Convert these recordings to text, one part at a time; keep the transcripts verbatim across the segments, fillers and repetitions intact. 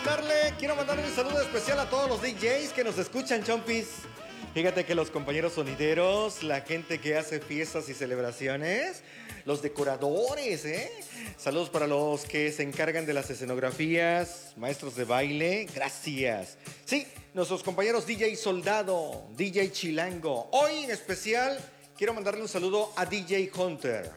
mandarle, quiero mandarle un saludo especial a todos los D Js que nos escuchan, chompis. Fíjate que los compañeros sonideros, la gente que hace fiestas y celebraciones, los decoradores, ¿eh? Saludos para los que se encargan de las escenografías, maestros de baile, gracias. Sí, nuestros compañeros D J Soldado, D J Chilango. Hoy en especial quiero mandarle un saludo a D J Hunter,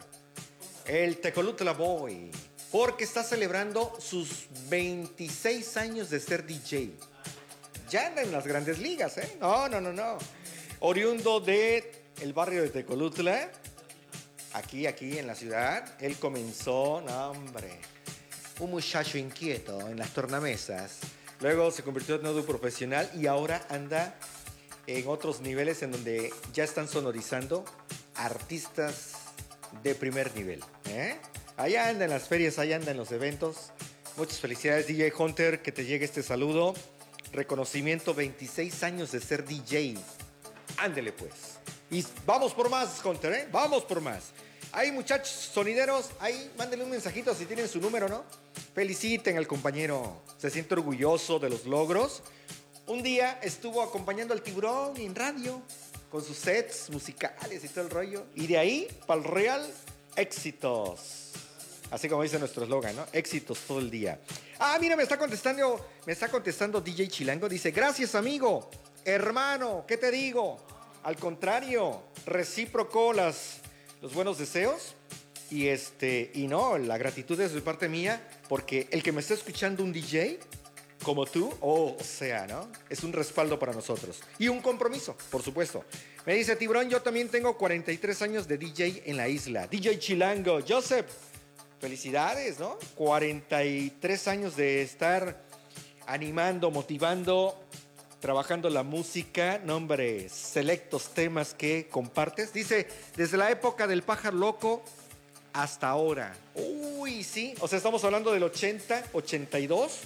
el Tecolutla Boy, porque está celebrando sus veintiséis años de ser D J. Ya anda en las grandes ligas, ¿eh? No, no, no, no. Oriundo de el barrio de Tecolutla, aquí, aquí en la ciudad. Él comenzó, no, hombre, un muchacho inquieto en las tornamesas. Luego se convirtió en todo profesional y ahora anda en otros niveles en donde ya están sonorizando artistas de primer nivel, ¿eh? Allá anda en las ferias, allá anda en los eventos. Muchas felicidades, D J Hunter, que te llegue este saludo. Reconocimiento, veintiséis años de ser D J. Ándele pues. Y vamos por más, Hunter, ¿eh? Vamos por más. Hay muchachos sonideros, ahí mándenle un mensajito si tienen su número, ¿no? Feliciten al compañero. Se siente orgulloso de los logros. Un día estuvo acompañando al Tiburón en radio con sus sets musicales y todo el rollo. Y de ahí, para el real, éxitos. Así como dice nuestro eslogan, ¿no? Éxitos todo el día. Ah, mira, me está contestando, me está contestando D J Chilango. Dice, gracias, amigo, hermano, ¿qué te digo? Al contrario, recíproco las, los buenos deseos. Y este, y no, la gratitud es de parte mía, porque el que me está escuchando un D J como tú, oh, o sea, ¿no? Es un respaldo para nosotros. Y un compromiso, por supuesto. Me dice Tiburón, yo también tengo cuarenta y tres años de D J en la isla. D J Chilango, Joseph. Felicidades, ¿no? cuarenta y tres años de estar animando, motivando, trabajando la música. No, hombre, selectos temas que compartes. Dice, desde la época del Pájaro Loco hasta ahora. Uy, sí. O sea, estamos hablando del ochenta, ochenta y dos.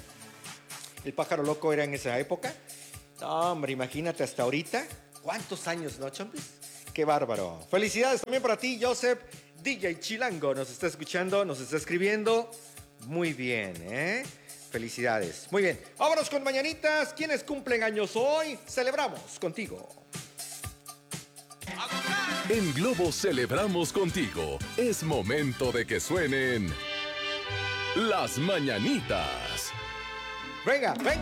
El Pájaro Loco era en esa época. No, hombre, imagínate hasta ahorita. ¿Cuántos años, no, chompis? Qué bárbaro. Felicidades también para ti, Joseph. D J Chilango nos está escuchando, nos está escribiendo. Muy bien, ¿eh? Felicidades. Muy bien. Vámonos con mañanitas. ¿Quiénes cumplen años hoy? Celebramos contigo. En Globo celebramos contigo. Es momento de que suenen las mañanitas. Venga, venga.